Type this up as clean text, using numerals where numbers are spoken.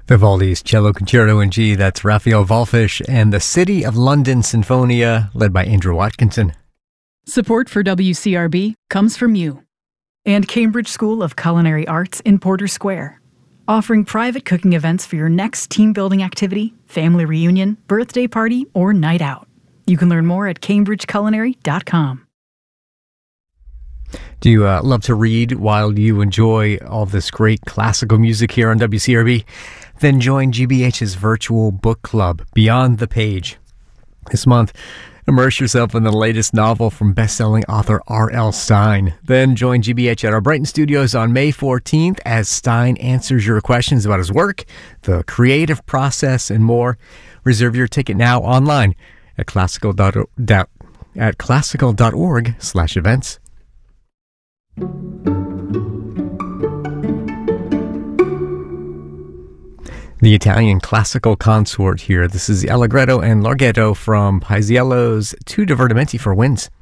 Vivaldi's Cello Concerto in G, that's Raphael Wallfisch, and the City of London Sinfonia, led by Andrew Watkinson. Support for WCRB comes from you and Cambridge School of Culinary Arts in Porter Square, offering private cooking events for your next team-building activity, family reunion, birthday party, or night out. You can learn more at cambridgeculinary.com. Do you love to read while you enjoy all this great classical music here on WCRB? Then join GBH's virtual book club, Beyond the Page. This month, immerse yourself in the latest novel from best-selling author R.L. Stine. Then join GBH at our Brighton studios on May 14th as Stine answers your questions about his work, the creative process, and more. Reserve your ticket now online at classical.org/events. The Italian classical consort here. This is the Allegretto and Larghetto from Paisiello's Two Divertimenti for Winds.